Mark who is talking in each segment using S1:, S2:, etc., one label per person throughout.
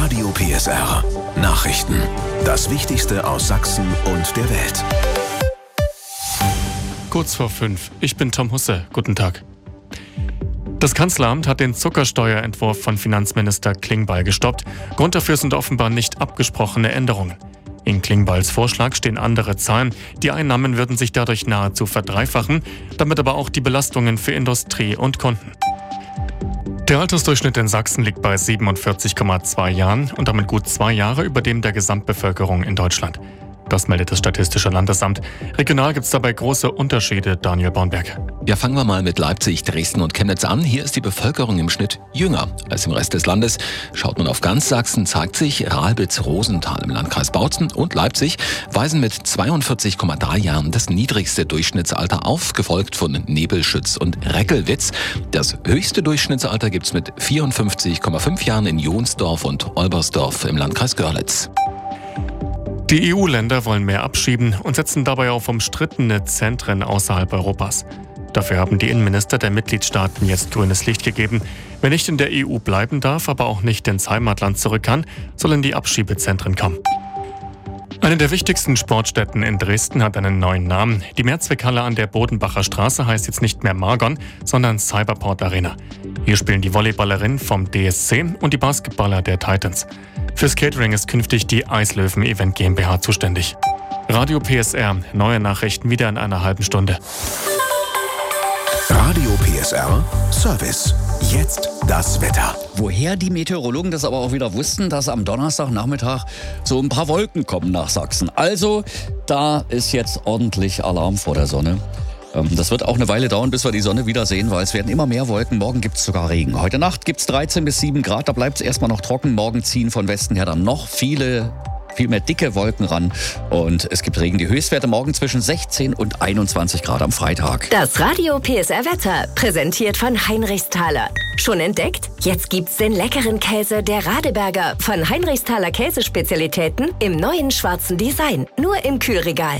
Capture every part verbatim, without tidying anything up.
S1: Radio P S R. Nachrichten. Das Wichtigste aus Sachsen und der Welt.
S2: Kurz vor fünf. Ich bin Tom Husse. Guten Tag. Das Kanzleramt hat den Zuckersteuerentwurf von Finanzminister Klingbeil gestoppt. Grund dafür sind offenbar nicht abgesprochene Änderungen. In Klingbeils Vorschlag stehen andere Zahlen. Die Einnahmen würden sich dadurch nahezu verdreifachen, damit aber auch die Belastungen für Industrie und Kunden. Der Altersdurchschnitt in Sachsen liegt bei siebenundvierzig Komma zwei Jahren und damit gut zwei Jahre über dem der Gesamtbevölkerung in Deutschland. Das meldet das Statistische Landesamt. Regional gibt es dabei große Unterschiede, Daniel Bornberg.
S3: Ja, fangen wir mal mit Leipzig, Dresden und Chemnitz an. Hier ist die Bevölkerung im Schnitt jünger als im Rest des Landes. Schaut man auf ganz Sachsen, zeigt sich, Ralbitz-Rosenthal im Landkreis Bautzen und Leipzig weisen mit zweiundvierzig Komma drei Jahren das niedrigste Durchschnittsalter auf, gefolgt von Nebelschütz und Reckelwitz. Das höchste Durchschnittsalter gibt's mit vierundfünfzig Komma fünf Jahren in Jonsdorf und Olbersdorf im Landkreis Görlitz.
S2: Die E U-Länder wollen mehr abschieben und setzen dabei auf umstrittene Zentren außerhalb Europas. Dafür haben die Innenminister der Mitgliedstaaten jetzt grünes Licht gegeben. Wer nicht in der E U bleiben darf, aber auch nicht ins Heimatland zurück kann, soll in die Abschiebezentren kommen. Eine der wichtigsten Sportstätten in Dresden hat einen neuen Namen. Die Mehrzweckhalle an der Bodenbacher Straße heißt jetzt nicht mehr Margon, sondern Cyberport Arena. Hier spielen die Volleyballerinnen vom D S C und die Basketballer der Titans. Fürs Catering ist künftig die Eislöwen Event GmbH zuständig. Radio P S R, neue Nachrichten wieder in einer halben Stunde.
S1: Radio P S R Service. Jetzt das Wetter.
S4: Woher die Meteorologen das aber auch wieder wussten, dass am Donnerstagnachmittag so ein paar Wolken kommen nach Sachsen. Also, da ist jetzt ordentlich Alarm vor der Sonne. Das wird auch eine Weile dauern, bis wir die Sonne wiedersehen, weil es werden immer mehr Wolken. Morgen gibt es sogar Regen. Heute Nacht gibt es dreizehn bis sieben Grad, da bleibt es erstmal noch trocken. Morgen ziehen von Westen her dann noch viele, viel mehr dicke Wolken ran. Und es gibt Regen. Die Höchstwerte morgen zwischen sechzehn und einundzwanzig Grad am Freitag.
S5: Das Radio P S R Wetter, präsentiert von Heinrichsthaler. Schon entdeckt? Jetzt gibt's den leckeren Käse der Radeberger von Heinrichsthaler Käsespezialitäten im neuen schwarzen Design. Nur im Kühlregal.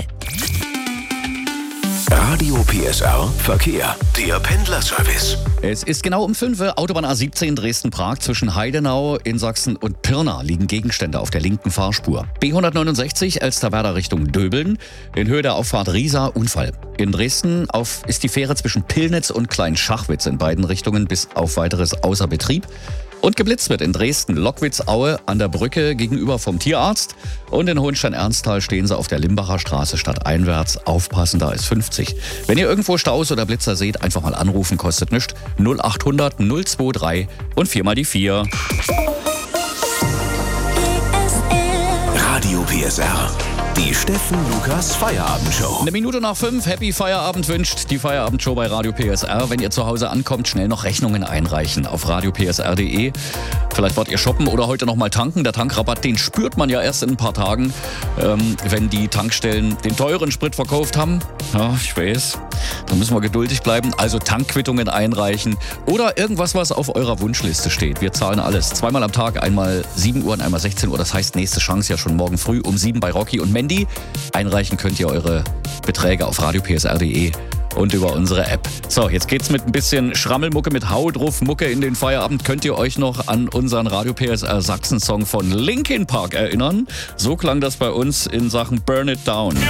S1: Radio P S R Verkehr, der Pendlerservice.
S4: Es ist genau um fünf Uhr, Autobahn A siebzehn Dresden-Prag zwischen Heidenau in Sachsen und Pirna liegen Gegenstände auf der linken Fahrspur. B hundertneunundsechzig Elsterwerda Richtung Döbeln, in Höhe der Auffahrt Riesa, Unfall. In Dresden auf, ist die Fähre zwischen Pillnitz und Kleinschachwitz in beiden Richtungen bis auf weiteres außer Betrieb. Und geblitzt wird in Dresden, Lockwitzau an der Brücke gegenüber vom Tierarzt. Und in Hohenstein-Ernsthal stehen sie auf der Limbacher Straße stadteinwärts. Aufpassen, da ist fünfzig. Wenn ihr irgendwo Staus oder Blitzer seht, einfach mal anrufen, kostet nichts. null achthundert null drei und viermal die vier.
S1: Radio P S R. Die Steffen Lukas Feierabendshow.
S4: Eine Minute nach fünf, Happy Feierabend wünscht die Feierabendshow bei Radio P S R. Wenn ihr zu Hause ankommt, schnell noch Rechnungen einreichen auf radio p s r punkt d e. Vielleicht wollt ihr shoppen oder heute noch mal tanken. Der Tankrabatt, den spürt man ja erst in ein paar Tagen, ähm, wenn die Tankstellen den teuren Sprit verkauft haben. Ja, ich weiß, da müssen wir geduldig bleiben. Also Tankquittungen einreichen oder irgendwas, was auf eurer Wunschliste steht. Wir zahlen alles. Zweimal am Tag, einmal sieben Uhr und einmal sechzehn Uhr. Das heißt, nächste Chance ja schon morgen früh um sieben bei Rocky und Mandy. Einreichen könnt ihr eure Beträge auf radio p s r punkt d e und über unsere App. So, jetzt geht's mit ein bisschen Schrammelmucke, mit Hau drauf Mucke in den Feierabend. Könnt ihr euch noch an unseren Radio P S R Sachsen Song von Linkin Park erinnern? So klang das bei uns in Sachen Burn It Down.